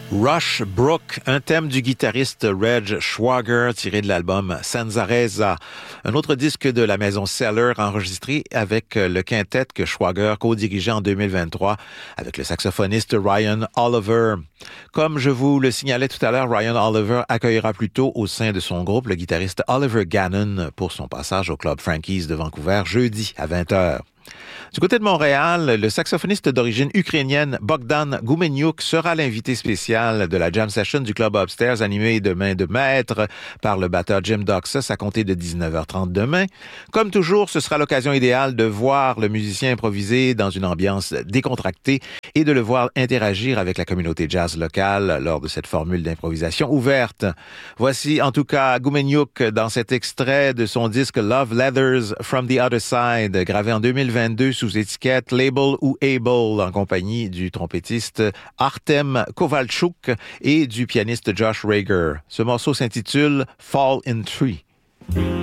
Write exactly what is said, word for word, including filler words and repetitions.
Rush Brook, un thème du guitariste Reg Schwager tiré de l'album Sanzareza, un autre disque de la maison Cellar enregistré avec le quintet que Schwager co-dirigeait en deux mille vingt-trois avec le saxophoniste Ryan Oliver. Comme je vous le signalais tout à l'heure, Ryan Oliver accueillera plus tôt au sein de son groupe le guitariste Oliver Gannon pour son passage au Club Frankie's de Vancouver jeudi à vingt heures. Du côté de Montréal, le saxophoniste d'origine ukrainienne Bogdan Goumenyuk sera l'invité spécial de la jam session du Club Upstairs animé de main de maître par le batteur Jim Doxas à compter de dix-neuf heures trente demain. Comme toujours, ce sera l'occasion idéale de voir le musicien improviser dans une ambiance décontractée et de le voir interagir avec la communauté jazz locale lors de cette formule d'improvisation ouverte. Voici en tout cas Goumenyuk dans cet extrait de son disque Love Leathers from the Other Side, gravé en deux mille vingt-deux sous étiquette Label ou Able en compagnie du trompettiste Artem Kovalchuk et du pianiste Josh Rager. Ce morceau s'intitule Fall in Tree.